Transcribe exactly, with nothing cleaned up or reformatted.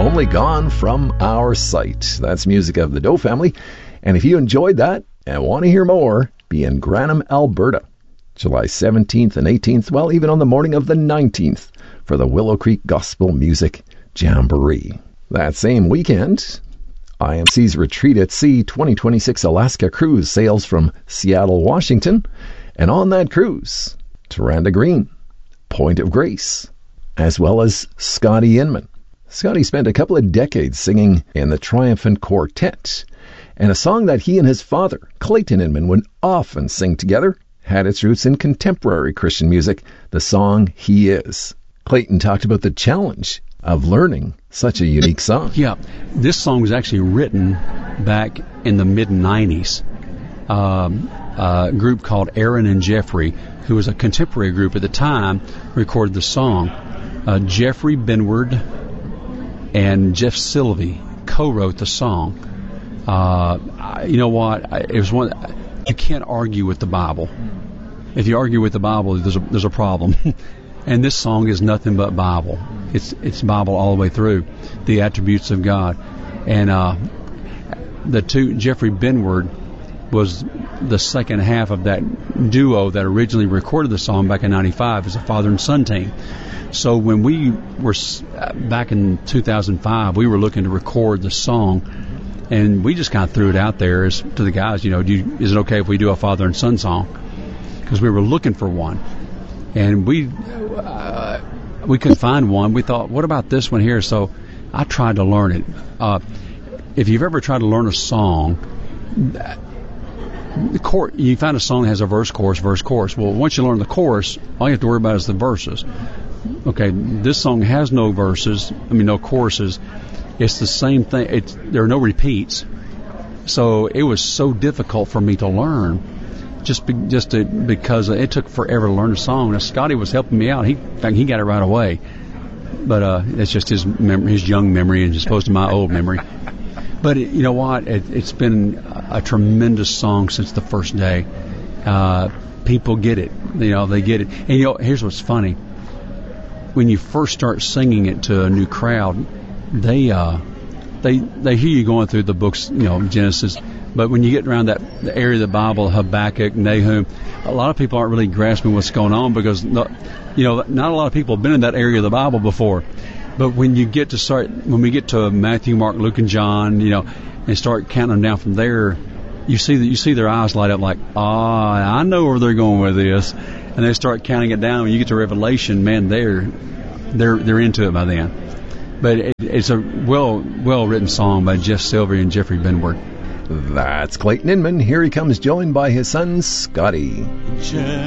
Only Gone From Our Sight. That's music of the Doe Family. And if you enjoyed that and want to hear more, be in Granham, Alberta, July seventeenth and eighteenth, well, even on the morning of the nineteenth, for the Willow Creek Gospel Music Jamboree. That same weekend, I M C's Retreat at Sea twenty twenty-six Alaska Cruise sails from Seattle, Washington, and on that cruise, Taranda Green, Point of Grace, as well as Scotty Inman. Scotty spent a couple of decades singing in the Triumphant Quartet, and a song that he and his father, Clayton Inman, would often sing together had its roots in contemporary Christian music, the song He Is. Clayton talked about the challenge of learning such a unique song. Yeah, this song was actually written back in the mid nineties. Um, a group called Aaron and Jeffrey, who was a contemporary group at the time, recorded the song. Uh, Jeffrey Benward and Jeff Silvey co-wrote the song. Uh, I, you know what? I, it was one. You can't argue with the Bible. If you argue with the Bible, there's a, there's a problem. And this song is nothing but Bible. It's it's Bible all the way through, the attributes of God. And uh, the two, Jeffrey Benward was the second half of that duo that originally recorded the song back in ninety-five as a father and son team. So when we were back in two thousand five, we were looking to record the song, and we just kind of threw it out there as to the guys, you know, do you, is it okay if we do a father and son song? Because we were looking for one. And we uh, we couldn't find one. We thought, what about this one here? So I tried to learn it. Uh, if you've ever tried to learn a song, the chor- you find a song that has a verse, chorus, verse, chorus. Well, once you learn the chorus, all you have to worry about is the verses. Okay, this song has no verses. I mean, no choruses. It's the same thing. It's, there are no repeats. So it was so difficult for me to learn. Just be, just to, because it took forever to learn the song. Now, Scotty was helping me out. He, in fact, he got it right away. But uh, it's just his mem- his young memory as opposed to my old memory. But it, you know what? It, it's been a tremendous song since the first day. Uh, people get it. You know, they get it. And you know, here's what's funny. When you first start singing it to a new crowd, they uh, they they hear you going through the books, you know, Genesis. But when you get around that the area of the Bible, Habakkuk, Nahum, a lot of people aren't really grasping what's going on because, not, you know, not a lot of people have been in that area of the Bible before. But when you get to start, when we get to Matthew, Mark, Luke, and John, you know, and start counting them down from there, you see that you see their eyes light up like, ah, oh, I know where they're going with this, and they start counting it down. When you get to Revelation, man, they're they're they're into it by then. But it, it's a well well written song by Jeff Silvey and Jeffrey Benward. That's Clayton Inman. Here he comes, joined by his son, Scotty.